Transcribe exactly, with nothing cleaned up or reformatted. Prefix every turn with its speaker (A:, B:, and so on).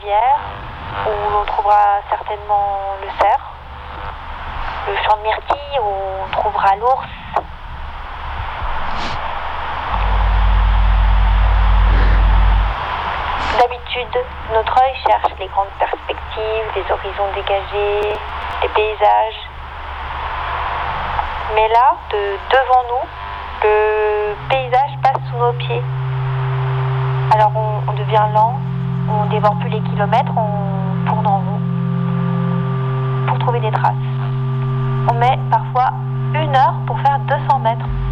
A: rivière, où l'on trouvera certainement le cerf, le champ de myrtille, où on trouvera l'ours. D'habitude, notre œil cherche les grandes perspectives, les horizons dégagés, les paysages. Mais là, de, devant nous, le paysage passe sous nos pieds. Alors on, on devient lent, on dévore plus les kilomètres, on tourne en rond pour trouver des traces. On met parfois une heure pour faire deux cents mètres.